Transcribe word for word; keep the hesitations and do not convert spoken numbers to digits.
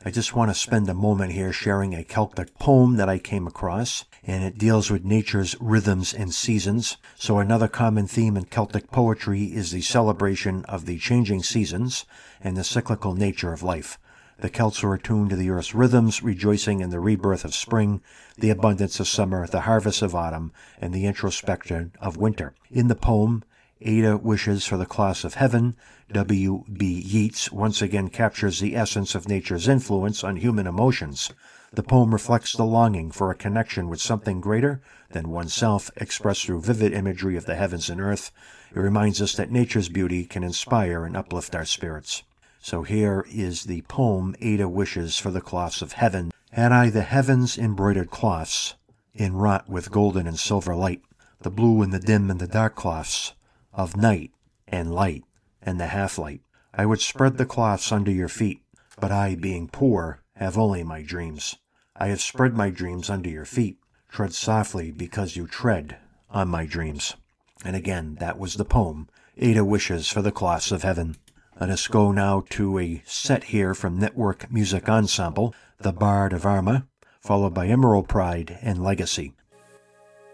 I just want to spend a moment here sharing a Celtic poem that I came across, and it deals with nature's rhythms and seasons. So another common theme in Celtic poetry is the celebration of the changing seasons and the cyclical nature of life. The Celts are attuned to the earth's rhythms, rejoicing in the rebirth of spring, the abundance of summer, the harvest of autumn, and the introspection of winter. In the poem, Ada Wishes for the Cloths of Heaven, W B Yeats once again captures the essence of nature's influence on human emotions. The poem reflects the longing for a connection with something greater than oneself, expressed through vivid imagery of the heavens and earth. It reminds us that nature's beauty can inspire and uplift our spirits. So here is the poem, Ada Wishes for the Cloths of Heaven. Had I the heavens' embroidered cloths, inwrought with golden and silver light, the blue and the dim and the dark cloths of night and light and the half-light, I would spread the cloths under your feet, but I, being poor, have only my dreams. I have spread my dreams under your feet. Tread softly, because you tread on my dreams. And again, that was the poem, Ada Wishes for the Cloths of Heaven. Let us go now to a set here from Network Music Ensemble, The Bard of Armagh, followed by Emerald Pride and Legacy.